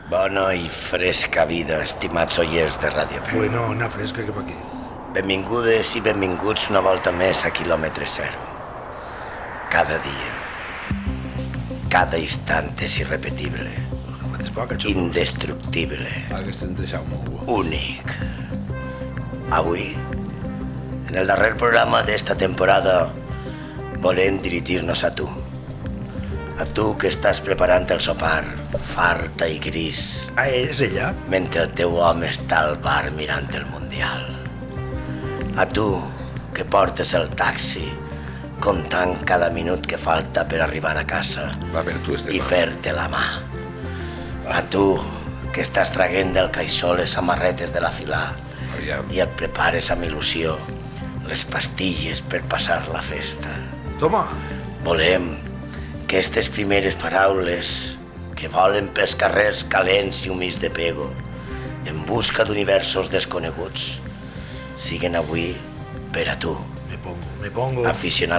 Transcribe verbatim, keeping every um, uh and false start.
Bona i fresca vida, estimats oients de Ràdio Peu. Bueno, anar fresca cap aquí. Benvingudes i benvinguts una volta més a quilòmetre zero. Cada dia, cada instant és irrepetible, indestructible, únic. Avui, en el darrer programa d'esta temporada, volem dirigir-nos a tu. A tu que estàs preparant el sopar, farta i gris. Ah, és ella? Mentre el teu home està al bar mirant el Mundial. A tu que portes el taxi, comptant cada minut que falta per arribar a casa i fer-te la mà. A tu que estàs traguent del caixó les samarretes de la filà i et prepares amb il·lusió les pastilles per passar la festa. Toma! Volem que aquestes primeres paraules que volen pels carrers calents i humits de Pego en busca d'universos desconeguts siguen avui per a tu, Me pongo, me pongo. aficionat